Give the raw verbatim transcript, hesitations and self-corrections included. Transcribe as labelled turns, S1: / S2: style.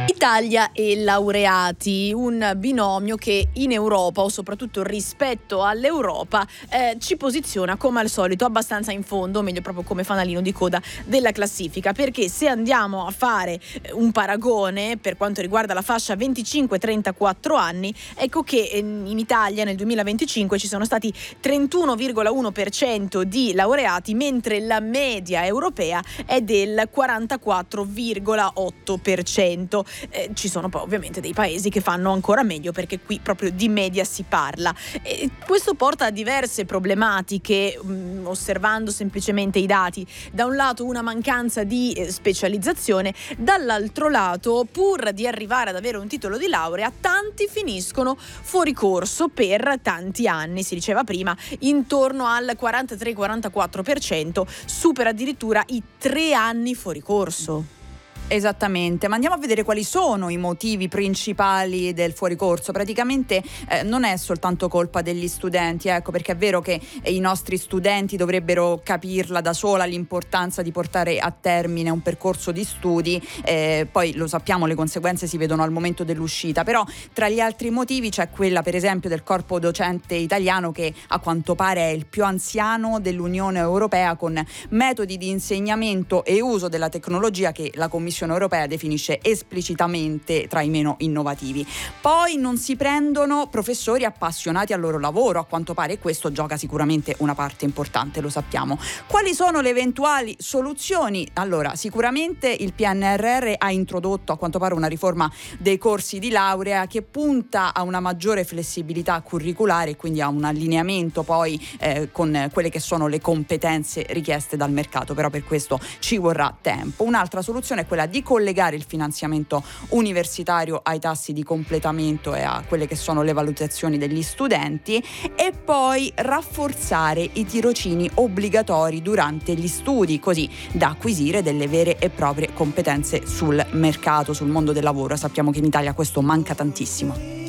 S1: Italia e laureati, un binomio che in Europa, o soprattutto rispetto all'Europa, eh, ci posiziona come al solito abbastanza in fondo, o meglio proprio come fanalino di coda della classifica, perché se andiamo a fare un paragone per quanto riguarda la fascia venticinque trentaquattro anni, ecco che in Italia nel duemilaventicinque ci sono stati trentuno virgola uno per cento di laureati, mentre la media europea è del quarantaquattro virgola otto per cento. Eh, ci sono poi ovviamente dei paesi che fanno ancora meglio, perché qui proprio di media si parla. E questo porta a diverse problematiche, mh, osservando semplicemente i dati. Da un lato una mancanza di eh, specializzazione, dall'altro lato, pur di arrivare ad avere un titolo di laurea, tanti finiscono fuori corso per tanti anni. Si diceva prima, intorno al quarantatré quarantaquattro per cento supera addirittura i tre anni fuori corso.
S2: Esattamente, ma andiamo a vedere quali sono i motivi principali del fuoricorso. Praticamente eh, non è soltanto colpa degli studenti, ecco, perché è vero che eh, i nostri studenti dovrebbero capirla da sola l'importanza di portare a termine un percorso di studi, eh, poi lo sappiamo, le conseguenze si vedono al momento dell'uscita, però tra gli altri motivi c'è quella per esempio del corpo docente italiano, che a quanto pare è il più anziano dell'Unione Europea, con metodi di insegnamento e uso della tecnologia che la Commissione Europea definisce esplicitamente tra i meno innovativi. Poi non si prendono professori appassionati al loro lavoro, a quanto pare, e questo gioca sicuramente una parte importante, lo sappiamo. Quali sono le eventuali soluzioni? Allora, sicuramente il P N R R ha introdotto a quanto pare una riforma dei corsi di laurea che punta a una maggiore flessibilità curriculare e quindi a un allineamento poi eh, con quelle che sono le competenze richieste dal mercato, però per questo ci vorrà tempo. Un'altra soluzione è quella di collegare il finanziamento universitario ai tassi di completamento e a quelle che sono le valutazioni degli studenti, e poi rafforzare i tirocini obbligatori durante gli studi, così da acquisire delle vere e proprie competenze sul mercato, sul mondo del lavoro. Sappiamo che in Italia questo manca tantissimo.